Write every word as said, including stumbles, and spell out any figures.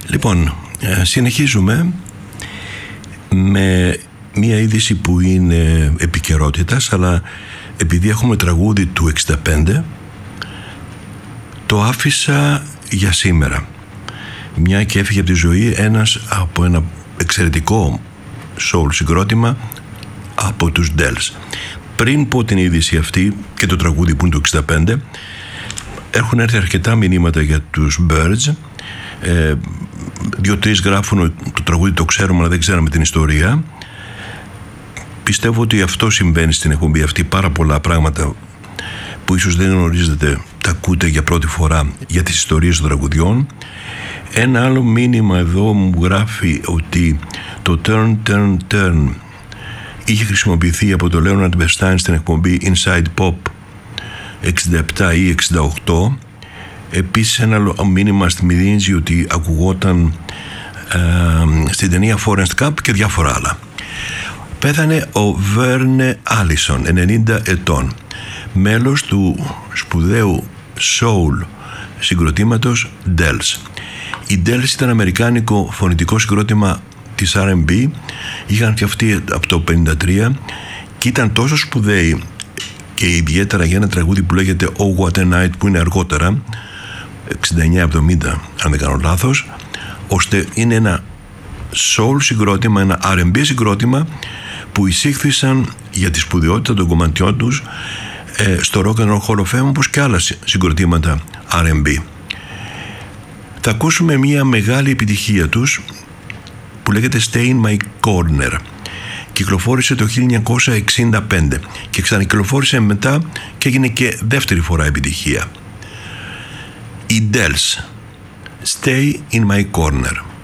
Λοιπόν, συνεχίζουμε με μία είδηση που είναι επικαιρότητας, αλλά επειδή έχουμε τραγούδι του εξήντα πέντε, το άφησα για σήμερα, μια και έφυγε από τη ζωή ένας από ένα εξαιρετικό soul συγκρότημα από τους Dells. Πριν πω την είδηση αυτή και το τραγούδι που είναι το εξήντα πέντε, έχουν έρθει αρκετά μηνύματα για τους Birds. ε, Δύο-τρεις γράφουν το τραγούδι το ξέρουμε, αλλά δεν ξέραμε την ιστορία. Πιστεύω ότι αυτό συμβαίνει στην εκπομπή αυτή, πάρα πολλά πράγματα που ίσως δεν γνωρίζετε, τα ακούτε για πρώτη φορά για τις ιστορίες των τραγουδιών. Ένα άλλο μήνυμα εδώ μου γράφει ότι το Turn Turn Turn είχε χρησιμοποιηθεί από το Leonard Bernstein στην εκπομπή Inside Pop εξήντα επτά ή εξήντα οκτώ. Επίσης ένα άλλο μήνυμα στη Μυρίνζη ότι ακουγόταν ε, στην ταινία Forrest Gump και διάφορα άλλα. Πέθανε ο Βέρνε Άλισον, ενενήντα ετών, μέλος του σπουδαίου soul συγκροτήματος Dells. Οι Dells ήταν αμερικάνικο φωνητικό συγκρότημα της αρ εντ μπι, είχαν φτιαχτεί από το πενήντα τρία και ήταν τόσο σπουδαίοι, και ιδιαίτερα για ένα τραγούδι που λέγεται Oh What a Night, που είναι αργότερα εξήντα εννιά εβδομήντα αν δεν κάνω λάθος, ώστε είναι ένα soul συγκρότημα, ένα αρ εντ μπι συγκρότημα που εισήχθησαν για τη σπουδαιότητα των κομματιών τους ε, στο Rock and Roll Hall of Fame, όπως και άλλα συγκροτήματα αρ εντ μπι. Θα ακούσουμε μια μεγάλη επιτυχία τους που λέγεται Stay in My Corner. Κυκλοφόρησε το χίλια εννιακόσια εξήντα πέντε και ξανακυκλοφόρησε μετά και έγινε και δεύτερη φορά επιτυχία. Οι Dells, Stay in My Corner.